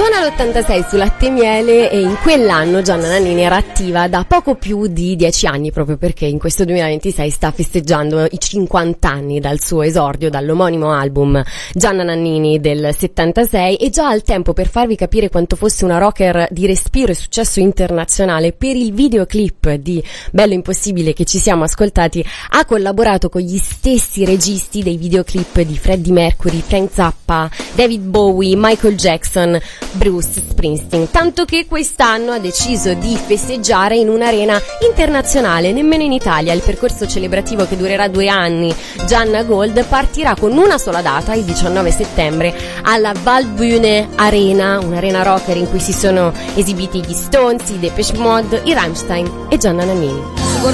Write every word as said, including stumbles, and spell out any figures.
Suona l'ottantasei su Latte e Miele e in quell'anno Gianna Nannini era attiva da poco più di dieci anni, proprio perché in questo duemilaventisei sta festeggiando i cinquanta anni dal suo esordio, dall'omonimo album Gianna Nannini del settantasei, e già al tempo, per farvi capire quanto fosse una rocker di respiro e successo internazionale, per il videoclip di Bello Impossibile che ci siamo ascoltati ha collaborato con gli stessi registi dei videoclip di Freddie Mercury, Frank Zappa, David Bowie, Michael Jackson, Bruce Springsteen, tanto che quest'anno ha deciso di festeggiare in un'arena internazionale, nemmeno in Italia. Il percorso celebrativo, che durerà due anni, Gianna Gold, partirà con una sola data, il diciannove settembre, alla Waldbühne Arena, un'arena rocker in cui si sono esibiti gli Stones, i Depeche Mode, i Rammstein e Gianna Nannini.